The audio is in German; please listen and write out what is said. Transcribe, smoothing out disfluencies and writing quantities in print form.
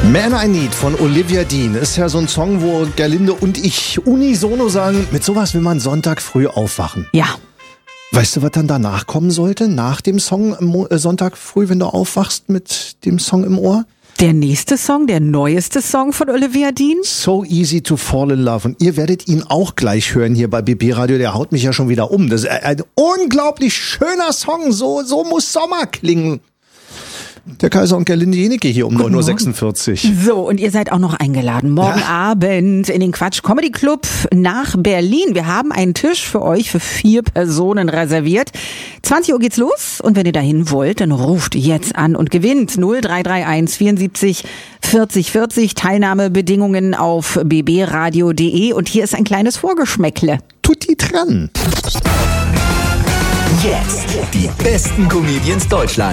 Man I Need von Olivia Dean ist ja so ein Song, wo Gerlinde und ich unisono sagen, mit sowas will man Sonntag früh aufwachen. Ja. Weißt du, was dann danach kommen sollte? Nach dem Song Sonntag früh, wenn du aufwachst mit dem Song im Ohr? Der nächste Song, der neueste Song von Olivia Dean? So Easy to Fall in Love. Und ihr werdet ihn auch gleich hören hier bei BB Radio. Der haut mich ja schon wieder um. Das ist ein unglaublich schöner Song. So muss Sommer klingen. Der Kaiser und Gerlinde Jenecke hier um 9.46 Uhr. So, und ihr seid auch noch eingeladen. Morgen Abend in den Quatsch Comedy Club nach Berlin. Wir haben einen Tisch für euch für 4 Personen reserviert. 20 Uhr geht's los. Und wenn ihr dahin wollt, dann ruft jetzt an und gewinnt 0331 74 40 40. Teilnahmebedingungen auf bbradio.de. Und hier ist ein kleines Vorgeschmäckle. Tutti dran. Jetzt die besten Comedians Deutschlands.